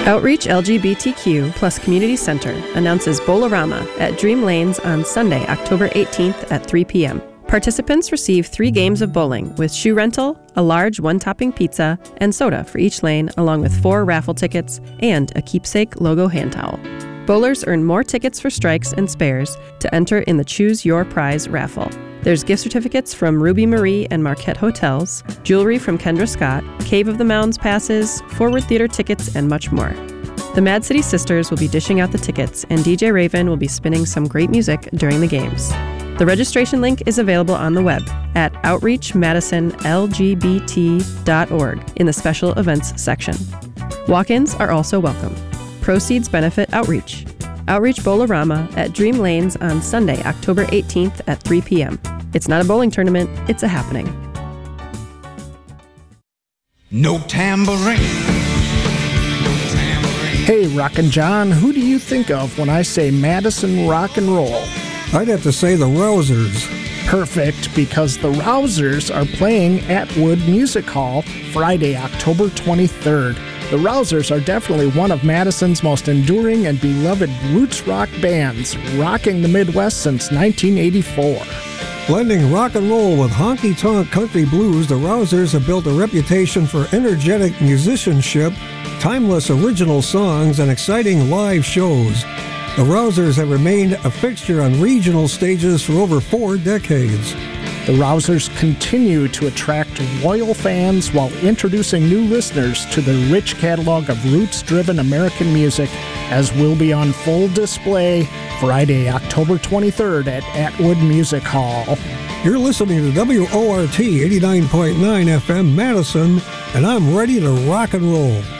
Outreach LGBTQ plus Community Center announces Bowl-O-Rama at Dream Lanes on Sunday, October 18th at 3 p.m. Participants receive 3 games of bowling with shoe rental, a large one-topping pizza, and soda for each lane, along with 4 raffle tickets and a keepsake logo hand towel. Bowlers earn more tickets for strikes and spares to enter in the Choose Your Prize raffle. There's gift certificates from Ruby Marie and Marquette Hotels, jewelry from Kendra Scott, Cave of the Mounds passes, Forward Theater tickets, and much more. The Mad City Sisters will be dishing out the tickets, and DJ Raven will be spinning some great music during the games. The registration link is available on the web at outreachmadisonlgbt.org in the special events section. Walk-ins are also welcome. Proceeds benefit Outreach. Outreach Bowl-O-Rama at Dream Lanes on Sunday, October 18th at 3 p.m. It's not a bowling tournament, it's a happening. No tambourine. Hey, Rockin' John, who do you think of when I say Madison Rock and Roll? I'd have to say the Rousers. Perfect, because the Rousers are playing at Wood Music Hall Friday, October 23rd. The Rousers are definitely one of Madison's most enduring and beloved roots rock bands, rocking the Midwest since 1984. Blending rock and roll with honky-tonk country blues, the Rousers have built a reputation for energetic musicianship, timeless original songs, and exciting live shows. The Rousers have remained a fixture on regional stages for over 4 decades. The Rousers continue to attract loyal fans while introducing new listeners to their rich catalog of roots-driven American music, as will be on full display Friday, October 23rd at Atwood Music Hall. You're listening to WORT 89.9 FM Madison, and I'm ready to rock and roll.